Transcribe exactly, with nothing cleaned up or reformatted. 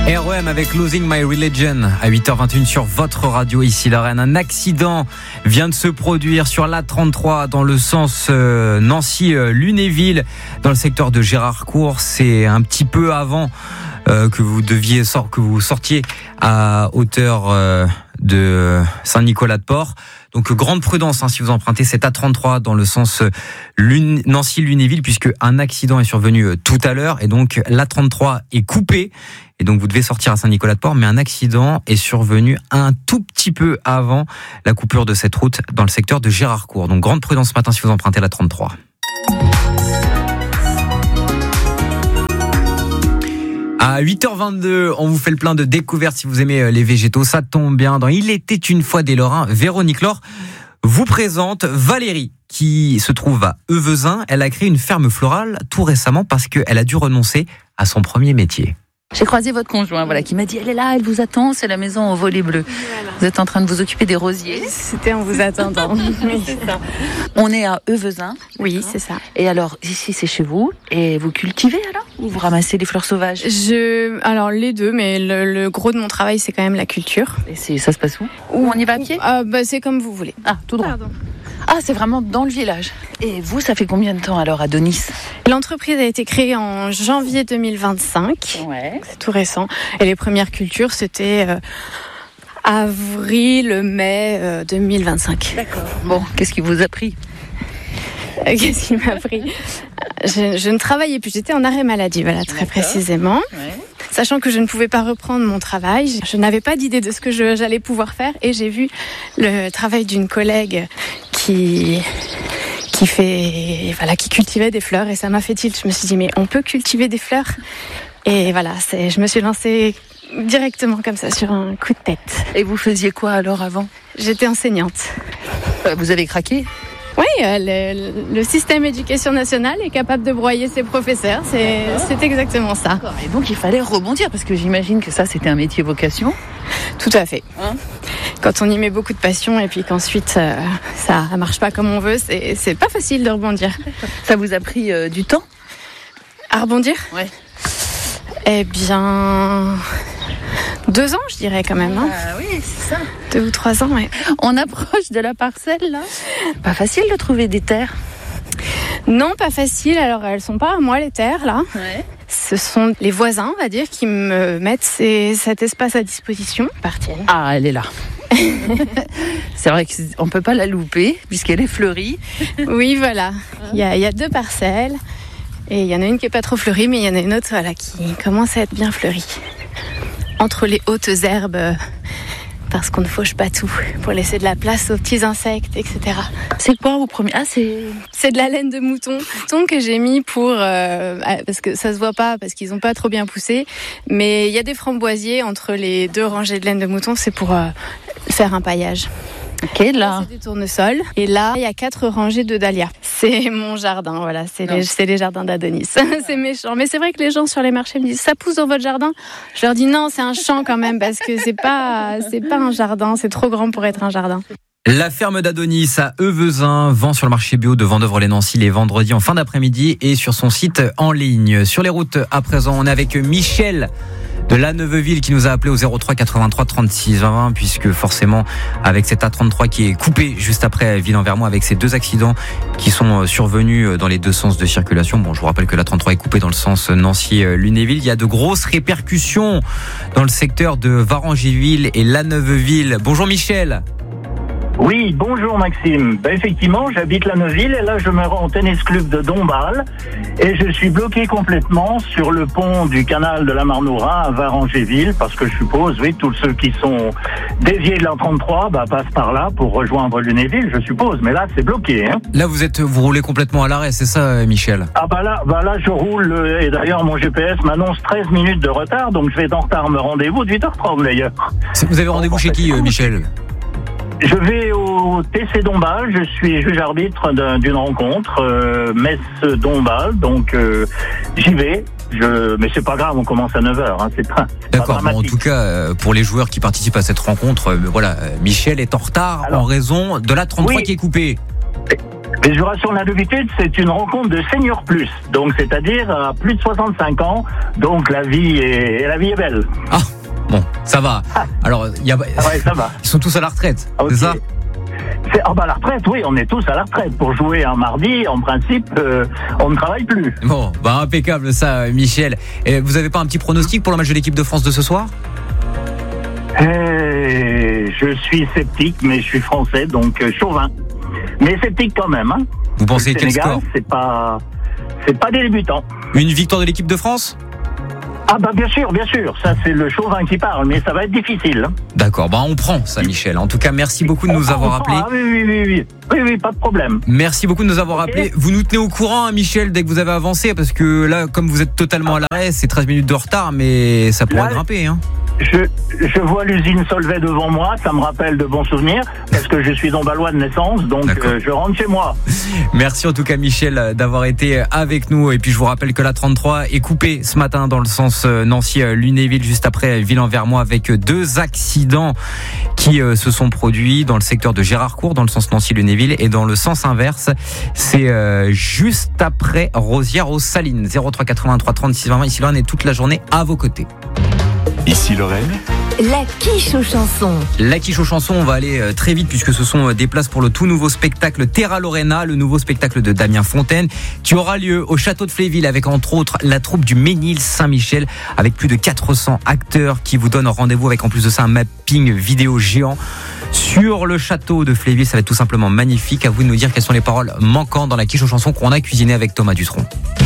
R E M avec Losing My Religion à huit heures vingt et une sur votre radio ici Lorraine. Un accident vient de se produire sur l'A trente-trois dans le sens euh, Nancy-Lunéville dans le secteur de Gérardcourt. C'est un petit peu avant euh, que vous deviez sort, que vous sortiez à hauteur euh, de Saint-Nicolas-de-Port. Donc grande prudence hein, si vous empruntez cette A trente-trois dans le sens Lune, Nancy-Lunéville, puisque un accident est survenu euh, tout à l'heure et donc l'A trente-trois est coupée. Et donc vous devez sortir à Saint-Nicolas-de-Port, mais un accident est survenu un tout petit peu avant la coupure de cette route dans le secteur de Gérardcourt. Donc grande prudence ce matin si vous empruntez la trente-trois. À huit heures vingt-deux, on vous fait le plein de découvertes si vous aimez les végétaux. Ça tombe bien. Dans Il était une fois des Lorrains, Véronique Laure vous présente Valérie qui se trouve à Euvezin. Elle a créé une ferme florale tout récemment parce qu'elle a dû renoncer à son premier métier. J'ai croisé votre conjoint, voilà, qui m'a dit elle est là, elle vous attend, c'est la maison au volet bleu. Voilà. Vous êtes en train de vous occuper des rosiers. C'était en vous attendant. Oui, c'est ça. On est à Euvezin. Oui, c'est ça. Et alors ici c'est chez vous et vous cultivez alors ou vous ramassez les fleurs sauvages? Je, alors les deux, mais le, le gros de mon travail c'est quand même la culture. Et c'est, ça se passe où? Où on y va à pied? Ah bah c'est comme vous voulez. Ah tout droit. Pardon. Ah, c'est vraiment dans le village. Et vous, ça fait combien de temps alors, Adonis? L'entreprise a été créée en janvier deux mille vingt-cinq. Ouais. C'est tout récent. Et les premières cultures, c'était euh, avril, mai euh, deux mille vingt-cinq. D'accord. Bon, qu'est-ce qui vous a pris? euh, Qu'est-ce qui m'a pris je, je ne travaillais plus. J'étais en arrêt maladie, voilà, très D'accord. précisément. Ouais. Sachant que je ne pouvais pas reprendre mon travail, je n'avais pas d'idée de ce que je, j'allais pouvoir faire. Et j'ai vu le travail d'une collègue qui... qui fait, voilà, qui cultivait des fleurs et ça m'a fait tilt. Je me suis dit mais on peut cultiver des fleurs et voilà, c'est, je me suis lancée directement comme ça sur un coup de tête. Et vous faisiez quoi alors avant? J'étais enseignante. Vous avez craqué? Oui, le, le système éducation nationale est capable de broyer ses professeurs, c'est, c'est exactement ça. D'accord. Et donc il fallait rebondir parce que j'imagine que ça c'était un métier vocation. Tout à fait. Hein? Quand on y met beaucoup de passion et puis qu'ensuite euh, ça marche pas comme on veut, c'est, c'est pas facile de rebondir. Ça vous a pris euh, du temps à rebondir? Ouais. Eh bien, deux ans, je dirais quand même. Hein. Ah oui, c'est ça. Deux ou trois ans, ouais. On approche de la parcelle là. Pas facile de trouver des terres. Non, pas facile. Alors elles sont pas à moi les terres là. Ouais. Ce sont les voisins, on va dire, qui me mettent ces, cet espace à disposition. Partielle. Ah, elle est là. C'est vrai qu'on ne peut pas la louper puisqu'elle est fleurie. Oui, voilà. Il y a, il y a deux parcelles et il y en a une qui n'est pas trop fleurie, mais il y en a une autre voilà, qui commence à être bien fleurie. Entre les hautes herbes, parce qu'on ne fauche pas tout, pour laisser de la place aux petits insectes, et cetera. C'est quoi au premier? Ah, c'est... C'est de la laine de mouton. Mouton que j'ai mis pour... Euh, parce que ça se voit pas, parce qu'ils n'ont pas trop bien poussé. Mais il y a des framboisiers entre les deux rangées de laine de mouton, c'est pour euh, faire un paillage. Ok, là. là c'est des tournesols. Et là, il y a quatre rangées de dahlias. C'est mon jardin, voilà. C'est, les, c'est les jardins d'Adonis. C'est méchant. Mais c'est vrai que les gens sur les marchés me disent, ça pousse dans votre jardin? Je leur dis non, c'est un champ quand même, parce que c'est pas, c'est pas un jardin. C'est trop grand pour être un jardin. La ferme d'Adonis à Euvezin vend sur le marché bio de Vendeuvre-les-Nancy les vendredis en fin d'après-midi et sur son site en ligne. Sur les routes, à présent, on est avec Michel de La Neuveville qui nous a appelé au zéro trois quatre-vingt-trois trente-six vingt vingt puisque forcément avec cette A trente-trois qui est coupée juste après Ville-en-Vermois avec ces deux accidents qui sont survenus dans les deux sens de circulation. Bon, je vous rappelle que l'A trente-trois est coupée dans le sens Nancy-Lunéville. Il y a de grosses répercussions dans le secteur de Varangéville et La Neuveville. Bonjour Michel. Oui, bonjour Maxime. Ben effectivement, j'habite La Neuville et là je me rends au tennis club de Dombasle et je suis bloqué complètement sur le pont du canal de la Marnoura à Varangéville parce que je suppose, oui, tous ceux qui sont déviés de l'A trente-trois bah, passent par là pour rejoindre Lunéville, je suppose. Mais là, c'est bloqué. Hein. Là, vous êtes, vous roulez complètement à l'arrêt, c'est ça, Michel? Ah bah là, bah là, je roule et d'ailleurs mon G P S m'annonce treize minutes de retard, donc je vais être en retard à mon rendez-vous de huit heures trente d'ailleurs. Vous avez rendez-vous chez qui, Michel? Je vais au T C Dombasle, je suis juge arbitre d'un, d'une rencontre, euh, Metz-Dombasle, donc euh, j'y vais. Je, mais c'est pas grave, on commence à neuf heures. Hein, c'est pas, c'est D'accord, pas bon, en tout cas, pour les joueurs qui participent à cette rencontre, euh, voilà, Michel est en retard Alors, en raison de l'A trente-trois oui. qui est coupée. Les Jurassiens de la Novitude, c'est une rencontre de seniors plus, donc c'est-à-dire à plus de soixante-cinq ans, donc la vie est, la vie est belle. Ah, bon, ça va. Ah. Alors, il y a... ah ouais, ça va. Ils sont tous à la retraite, okay. C'est ça? C'est, oh bah la retraite, oui, on est tous à la retraite. Pour jouer un mardi, en principe, euh, on ne travaille plus. Bon, bah impeccable ça, Michel. Et vous avez pas un petit pronostic pour le match de l'équipe de France de ce soir? Et je suis sceptique, mais je suis français, donc euh, chauvin. Mais sceptique quand même. Hein. Vous pensez le quel Sénégal, score? C'est pas, c'est pas des débutants. Une victoire de l'équipe de France? Ah bah bien sûr, bien sûr, ça c'est le chauvin qui parle, mais ça va être difficile. D'accord, bah on prend ça, Michel. En tout cas, merci beaucoup de nous on avoir appelés. Ah oui, oui, oui, oui, oui, oui, pas de problème. Merci beaucoup de nous avoir okay. appelés. Vous nous tenez au courant, hein, Michel, dès que vous avez avancé, parce que là, comme vous êtes totalement à l'arrêt, c'est treize minutes de retard, mais ça pourrait là, grimper. Hein. Je, je vois l'usine Solvay devant moi, ça me rappelle de bons souvenirs, parce que je suis dombalois de naissance, donc euh, je rentre chez moi. Merci en tout cas, Michel, d'avoir été avec nous. Et puis je vous rappelle que la trente-trois est coupée ce matin dans le sens Nancy-Lunéville, juste après Ville-en-Vermois, avec deux accidents qui euh, se sont produits dans le secteur de Gérardcourt, dans le sens Nancy-Lunéville, et dans le sens inverse, c'est euh, juste après Rosières-aux-Salines. zéro trois quatre-vingt-trois trente-six vingt. Ici, là, on est toute la journée à vos côtés. Ici Lorraine. La quiche aux chansons. La quiche aux chansons, on va aller très vite puisque ce sont des places pour le tout nouveau spectacle Terra Lorena, le nouveau spectacle de Damien Fontaine qui aura lieu au château de Fléville avec entre autres la troupe du Ménil Saint-Michel avec plus de quatre cents acteurs qui vous donnent rendez-vous avec en plus de ça un mapping vidéo géant sur le château de Fléville. Ça va être tout simplement magnifique. À vous de nous dire quelles sont les paroles manquantes dans la quiche aux chansons qu'on a cuisiné avec Thomas Dutronc.